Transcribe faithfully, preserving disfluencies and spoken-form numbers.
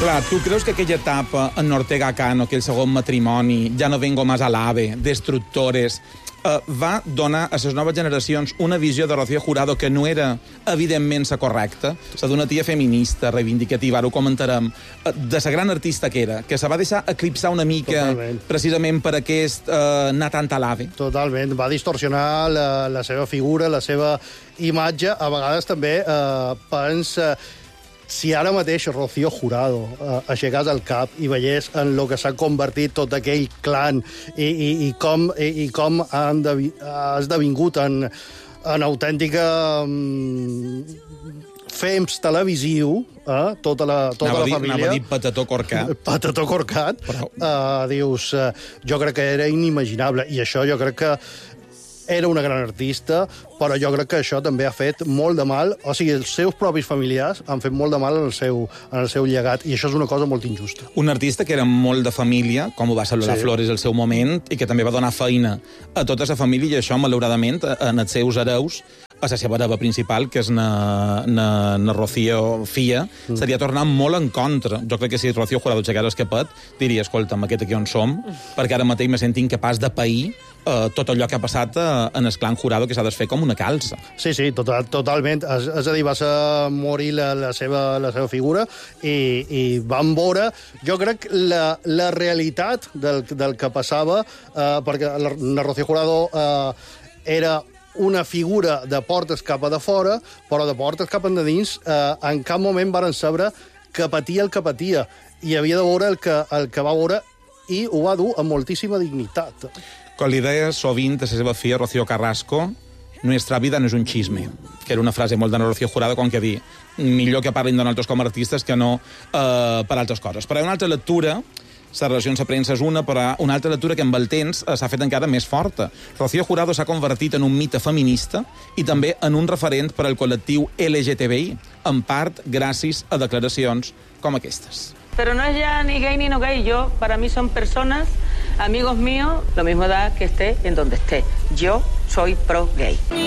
Clar, tu creus que aquella etapa en Ortega Cano, aquell segon matrimoni, Ja no vengo más al AVE, Destructores, eh, va donar a les noves generacions una visió de Rocío Jurado que no era, evidentment, la correcta, la d'una tia feminista, reivindicativa, ara ho comentarem, eh, de la gran artista que era, que se va deixar eclipsar una mica Totalment. precisament per aquest eh, anar tant a l'AVE. Totalment. Va distorsionar la, la seva figura, la seva imatge. A vegades també eh, pensa... Si ara mateix Rocío Jurado eh, aixecàs el cap i veiés en el que s'ha convertit tot aquell clan i, i, i com, i, i com ha, endevi, ha esdevingut en, en autèntica um, fems televisiu, eh, tota la, tota anava la dir, família... Anava a dir patató corcat. Patató corcat. Però... Eh, dius, eh, jo crec que era inimaginable. I això jo crec que era una gran artista, però jo crec que això també ha fet molt de mal, o sigui, els seus propis familiars han fet molt de mal en el seu, en el seu llegat, i això és una cosa molt injusta. Un artista que era molt de família, com ho va ser Lola sí. Flores al seu moment, i que també va donar feina a tota la família, i això, malauradament, en els seus hereus, a la seva hereva principal, que és na, na, na Rocío Fia, mm. seria tornant molt en contra. Jo crec que si Rocío Jurado aixecara el capet, diria, escolta'm, aquest aquí on som, perquè ara mateix me sento incapaç de pair eh, tot allò que ha passat eh, en el clan Jurado, que s'ha de fer com una calça. Sí, sí, total, totalment. És, és a dir, va ser morir la, la, seva, la seva figura i, i vam veure, jo crec, la, la realitat del, del que passava, eh, perquè la, la Rocío Jurado eh, era una figura de portes cap a de fora, però de portes cap a de dins, eh, en cap moment varen saber que patia el que patia, i havia de veure el que, el que va veure, i ho va dur amb moltíssima dignitat. Com li deia sovint a la seva filla, Rocío Carrasco, nuestra vida no és un xisme, que era una frase molt de Rocío Jurado, com que dir, millor que parlin de nosaltres com a artistes que no eh, per altres coses. Però hi ha una altra lectura, la relació amb la premsa és una, però una altra lectura que amb el temps s'ha fet encara més forta. Rocío Jurado s'ha convertit en un mite feminista i també en un referent per al col·lectiu L G T B I, en part gràcies a declaracions com aquestes. Pero no es ya ni gay ni no gay. Yo, para mí son personas, amigos míos, lo mismo da que esté en donde esté. Yo soy pro gay.